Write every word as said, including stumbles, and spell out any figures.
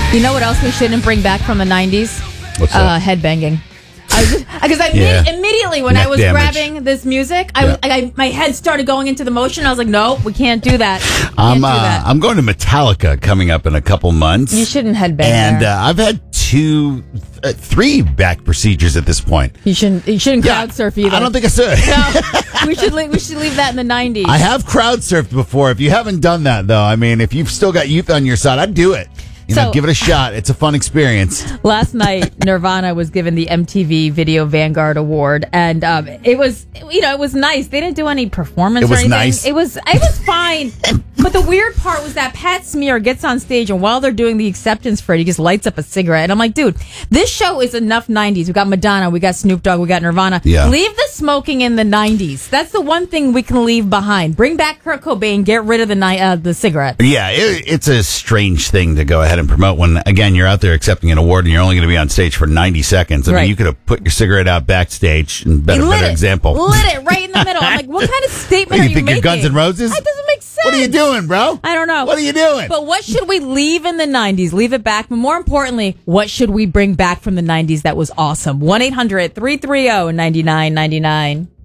You know what else we shouldn't bring back from the nineties? What's uh, that? Headbanging. Because I, I Yeah. imme- immediately when Neck I was damage. grabbing this music, I, Yeah. was, I my head started going into the motion. I was like, no, we can't do that. We can't I'm do uh, that. I'm going to Metallica coming up in a couple months. You shouldn't headbang And there. uh, I've had two, uh, three back procedures at this point. You shouldn't. You shouldn't Yeah, crowd surf either. I don't think I should. No, we should. Leave, we should leave that in the nineties. I have crowd surfed before. If you haven't done that, though, I mean, if you've still got youth on your side, I'd do it. You know, So- give it a shot. It's a fun experience. Last night, Nirvana was given the M T V Video Vanguard Award, and um, it was, you know, it was nice. They didn't do any performance. It was or anything. nice. It was, it was fine. But the weird part was that Pat Smear gets on stage, and while they're doing the acceptance for it, he just lights up a cigarette. And I'm like, dude, this show is enough nineties. We got Madonna, we got Snoop Dogg, we got Nirvana. Yeah. Leave the smoking in the nineties. That's the one thing we can leave behind. Bring back Kurt Cobain. Get rid of the ni- uh, the cigarette. Yeah, it, it's a strange thing to go ahead and promote when, again, you're out there accepting an award and you're only going to be on stage for ninety seconds. I Right. mean, you could have put your cigarette out backstage and better, He lit better it. example. Lit it right in the middle. I'm like, what kind of statement What, are you you think making? you're Guns N' Roses? That doesn't make sense. What are you doing, bro? I don't know. What are you doing? But what should we leave in the nineties? Leave it back. But more importantly, what should we bring back from the nineties that was awesome? one eight hundred three three zero nine nine nine nine